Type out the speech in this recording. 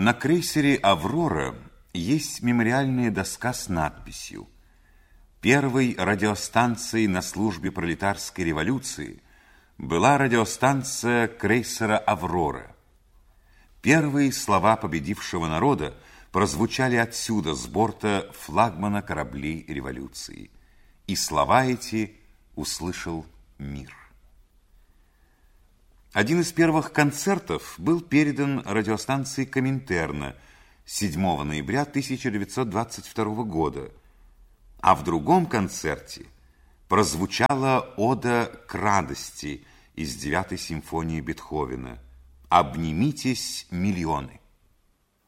На крейсере «Аврора» есть мемориальная доска с надписью: «Первой радиостанцией на службе пролетарской революции была радиостанция крейсера «Аврора». Первые слова победившего народа прозвучали отсюда, с борта флагмана кораблей революции. И слова эти услышал мир. Один из первых концертов был передан радиостанции «Коминтерна» 7 ноября 1922 года, а в другом концерте прозвучала ода к радости из 9-й симфонии Бетховена «Обнимитесь, миллионы».